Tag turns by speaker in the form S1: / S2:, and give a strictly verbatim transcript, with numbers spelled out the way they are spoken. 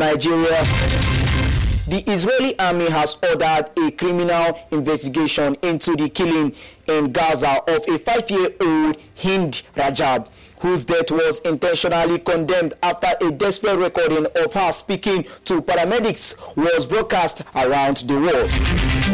S1: Nigeria. The Israeli army has ordered a criminal investigation into the killing in Gaza of a five-year-old Hind Rajab, whose death was intentionally condemned after a desperate recording of her speaking to paramedics was broadcast around the world.